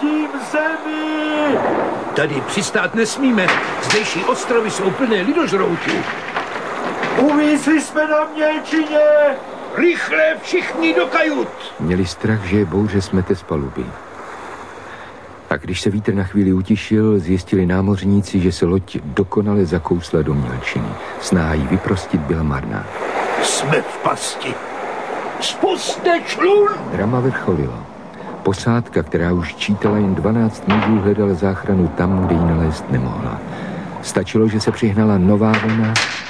Vidím zemi! Tady přistát nesmíme. Zdejší ostrovy jsou plné lidožroutů. Uvízli jsme na mělčině! Rychle všichni do kajut! Měli strach, že je bouře smete z paluby. A když se vítr na chvíli utišil, zjistili námořníci, že se loď dokonale zakousla do mělčiny. Snaha jí vyprostit byla marná. Jsme v pasti. Spusťte člun! Drama vrcholila. Posádka, která už čítala jen 12 mužů, hledala záchranu tam, kde ji nalézt nemohla. Stačilo, že se přihnala nová vlna